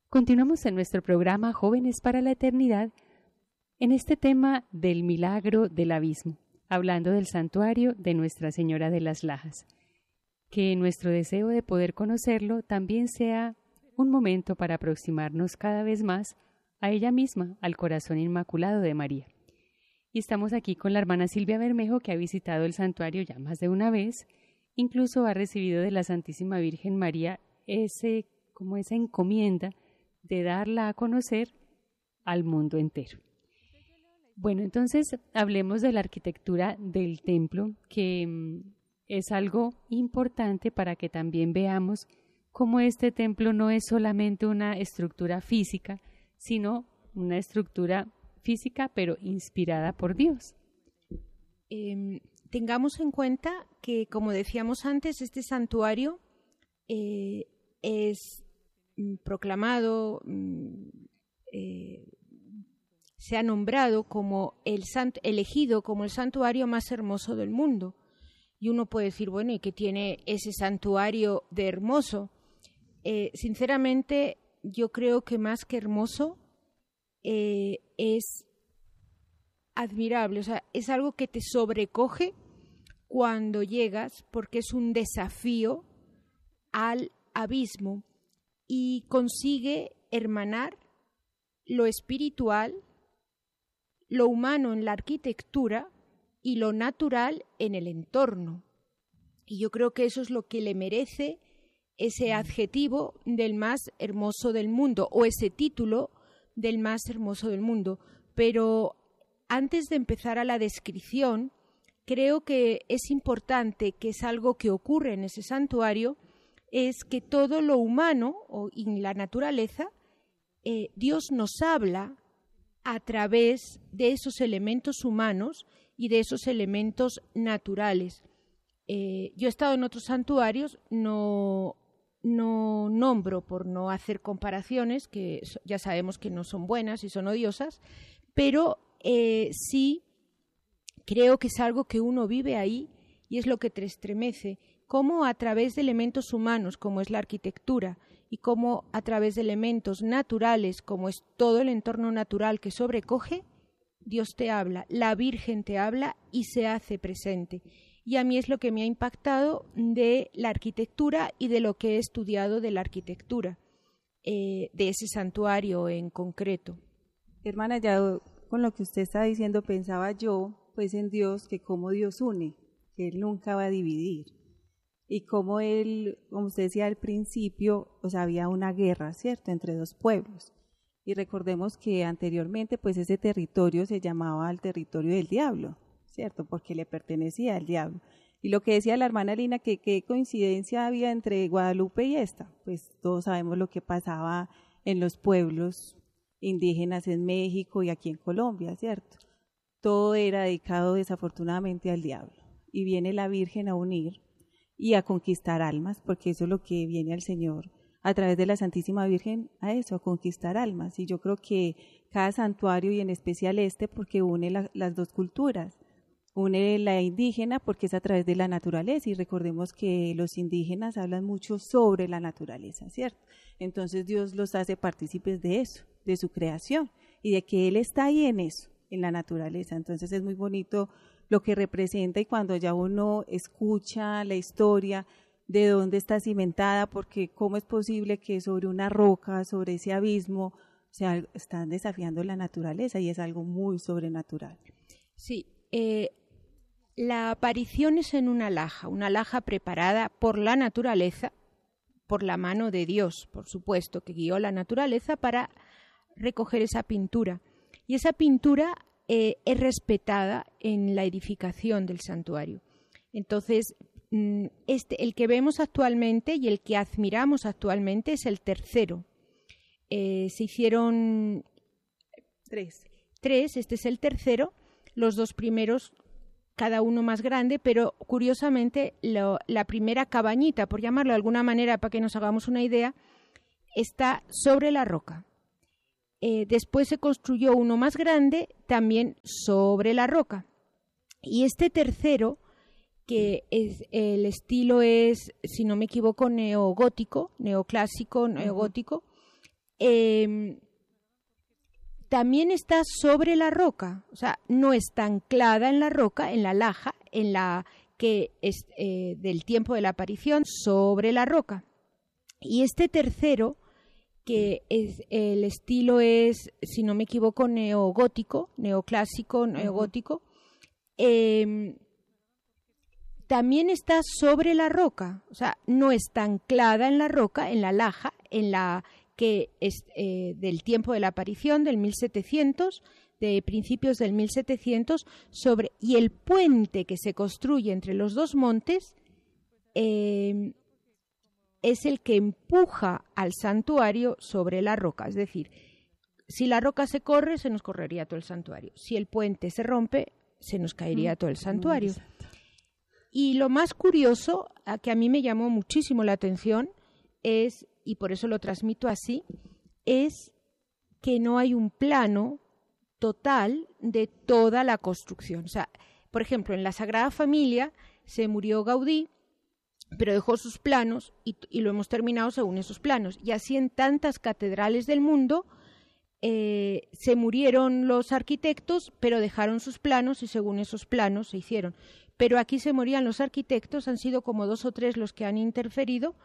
Continuamos en nuestro programa Jóvenes para la Eternidad en este tema del milagro del abismo, hablando del santuario de Nuestra Señora de las Lajas. Que nuestro deseo de poder conocerlo también sea un momento para aproximarnos cada vez más a ella misma, al corazón inmaculado de María. Y estamos aquí con la hermana Silvia Bermejo, que ha visitado el santuario ya más de una vez, incluso ha recibido de la Santísima Virgen María esa encomienda de darla a conocer al mundo entero. Bueno, entonces hablemos de la arquitectura del templo, que es algo importante para que también veamos cómo este templo no es solamente una estructura física, sino una estructura física pero inspirada por Dios. Tengamos en cuenta que, como decíamos antes, este santuario es proclamado, se ha nombrado como elegido como el santuario más hermoso del mundo. Y uno puede decir, bueno, ¿y qué tiene ese santuario de hermoso? Sinceramente, yo creo que más que hermoso, es admirable. O sea, es algo que te sobrecoge cuando llegas, porque es un desafío al abismo y consigue hermanar lo espiritual, lo humano en la arquitectura y lo natural en el entorno. Y yo creo que eso es lo que le merece ese adjetivo del más hermoso del mundo, o ese título del más hermoso del mundo. Pero antes de empezar a la descripción, creo que es importante, que es algo que ocurre en ese santuario, es que todo lo humano y la naturaleza, Dios nos habla a través de esos elementos humanos y de esos elementos naturales. Yo he estado en otros santuarios, no nombro por no hacer comparaciones, que ya sabemos que no son buenas y son odiosas, pero sí creo que es algo que uno vive ahí y es lo que te estremece, cómo a través de elementos humanos, como es la arquitectura, y cómo a través de elementos naturales, como es todo el entorno natural que sobrecoge, Dios te habla, la Virgen te habla y se hace presente. Y a mí es lo que me ha impactado de la arquitectura y de lo que he estudiado de la arquitectura, de ese santuario en concreto. Hermana, ya con lo que usted está diciendo pensaba yo, pues en Dios, que cómo Dios une, que Él nunca va a dividir. Y como Él, como usted decía al principio, o sea, había una guerra, ¿cierto?, entre dos pueblos. Y recordemos que anteriormente, pues ese territorio se llamaba el territorio del diablo, ¿cierto?, porque le pertenecía al diablo. Y lo que decía la hermana Lina, que qué coincidencia había entre Guadalupe y esta, pues todos sabemos lo que pasaba en los pueblos indígenas en México y aquí en Colombia, ¿cierto? Todo era dedicado desafortunadamente al diablo. Y viene la Virgen a unir y a conquistar almas, porque eso es lo que viene al Señor a través de la Santísima Virgen, a eso, a conquistar almas. Y yo creo que cada santuario, y en especial porque une las dos culturas, une la indígena porque es a través de la naturaleza, y recordemos que los indígenas hablan mucho sobre la naturaleza, ¿cierto? Entonces Dios los hace partícipes de eso, de su creación, y de que Él está ahí en eso, en la naturaleza. Entonces es muy bonito lo que representa, y cuando ya uno escucha la historia de dónde está cimentada, porque cómo es posible que sobre una roca, sobre ese abismo, o sea, están desafiando la naturaleza, y es algo muy sobrenatural. Sí, la aparición es en una laja preparada por la naturaleza, por la mano de Dios, por supuesto, que guió la naturaleza para recoger esa pintura. Y esa pintura es respetada en la edificación del santuario. Entonces, el que vemos actualmente y el que admiramos actualmente es el tercero. Se hicieron tres, este es el tercero, los dos primeros cada uno más grande, pero curiosamente la primera cabañita, por llamarlo de alguna manera para que nos hagamos una idea, está sobre la roca. Después se construyó uno más grande también sobre la roca. Y este tercero, que el estilo es, si no me equivoco, neoclásico, neogótico, también está sobre la roca, o sea, no está anclada en la roca, en la laja, en la que es del tiempo de la aparición, sobre la roca. Y este tercero, que el estilo es, si no me equivoco, neogótico, neoclásico, neogótico, también está sobre la roca, o sea, no está anclada en la roca, en la laja, en la que es del tiempo de la aparición, del 1700, de principios del 1700, y el puente que se construye entre los dos montes es el que empuja al santuario sobre la roca. Es decir, si la roca se corre, se nos correría todo el santuario. Si el puente se rompe, se nos caería todo el santuario. Y lo más curioso, que a mí me llamó muchísimo la atención, es, y por eso lo transmito así, es que no hay un plano total de toda la construcción. O sea, por ejemplo, en la Sagrada Familia se murió Gaudí, pero dejó sus planos y lo hemos terminado según esos planos. Y así en tantas catedrales del mundo se murieron los arquitectos, pero dejaron sus planos y según esos planos se hicieron. Pero aquí se morían los arquitectos, han sido como 2 o 3 los que han intervenido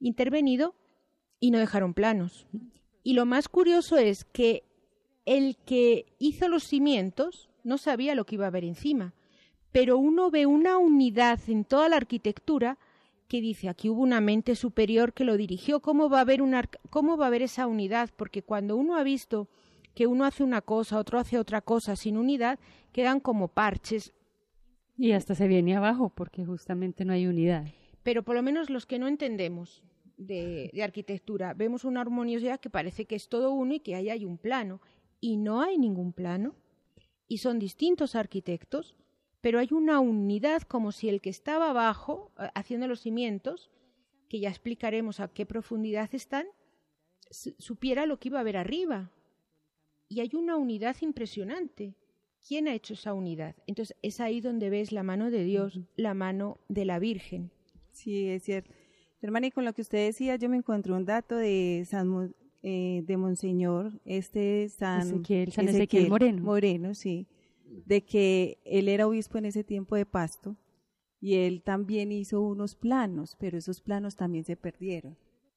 y no dejaron planos. Y lo más curioso es que el que hizo los cimientos no sabía lo que iba a haber encima, pero uno ve una unidad en toda la arquitectura que dice, aquí hubo una mente superior que lo dirigió. ¿Cómo va a haber esa unidad? Porque cuando uno ha visto que uno hace una cosa, otro hace otra cosa sin unidad, quedan como parches. Y hasta se viene abajo porque justamente no hay unidad. Pero por lo menos los que no entendemos de arquitectura, vemos una armoniosidad que parece que es todo uno y que ahí hay un plano. Y no hay ningún plano. Y son distintos arquitectos, pero hay una unidad, como si el que estaba abajo, haciendo los cimientos, que ya explicaremos a qué profundidad están, supiera lo que iba a haber arriba. Y hay una unidad impresionante. ¿Quién ha hecho esa unidad? Entonces es ahí donde ves la mano de Dios, la mano de la Virgen. Sí, es cierto. Hermana, y con lo que usted decía, yo me encontré un dato de de Monseñor, San Ezequiel Moreno. Moreno, sí, de que él era obispo en ese tiempo de Pasto y él también hizo unos planos, pero esos planos también se perdieron.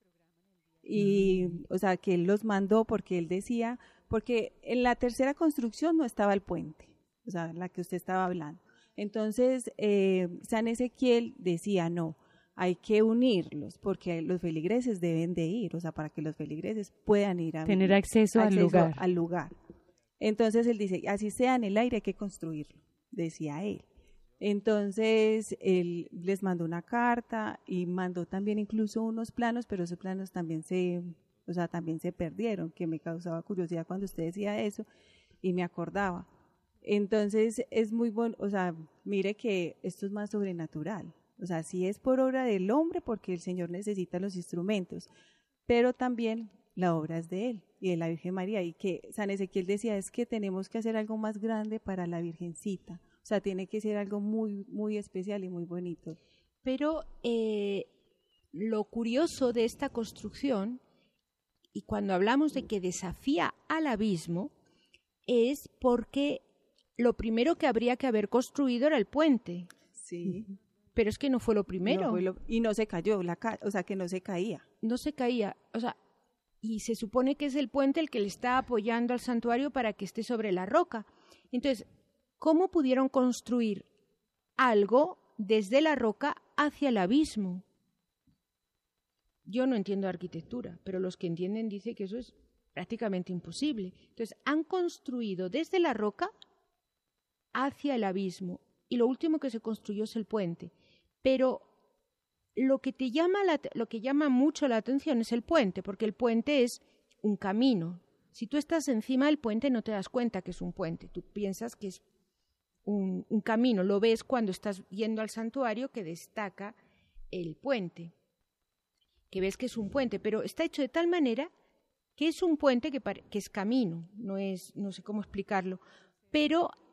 Y, o sea, que él los mandó porque él decía, porque en la tercera construcción no estaba el puente, o sea, la que usted estaba hablando. Entonces, San Ezequiel decía, no, hay que unirlos porque los feligreses deben de ir, o sea, para que los feligreses puedan ir a tener acceso al lugar. Entonces él dice, así sea en el aire hay que construirlo, decía él. Entonces él les mandó una carta y mandó también incluso unos planos, pero esos planos también también se perdieron, que me causaba curiosidad cuando usted decía eso y me acordaba. Entonces es muy bueno, o sea, mire que esto es más sobrenatural. O sea, sí es por obra del hombre porque el Señor necesita los instrumentos, pero también la obra es de Él y de la Virgen María. Y que San Ezequiel decía es que tenemos que hacer algo más grande para la Virgencita. O sea, tiene que ser algo muy, muy especial y muy bonito. Pero lo curioso de esta construcción, y cuando hablamos de que desafía al abismo, es porque lo primero que habría que haber construido era el puente. Sí. Pero es que no fue lo primero. Y no se cayó, o sea, que no se caía. No se caía, o sea, y se supone que es el puente el que le está apoyando al santuario para que esté sobre la roca. Entonces, ¿cómo pudieron construir algo desde la roca hacia el abismo? Yo no entiendo arquitectura, pero los que entienden dicen que eso es prácticamente imposible. Entonces, han construido desde la roca hacia el abismo y lo último que se construyó es el puente. Pero lo que llama mucho la atención es el puente, porque el puente es un camino. Si tú estás encima del puente no te das cuenta que es un puente, tú piensas que es un camino, lo ves cuando estás yendo al santuario que destaca el puente, que ves que es un puente, pero está hecho de tal manera que es un puente que es camino, no sé cómo explicarlo, pero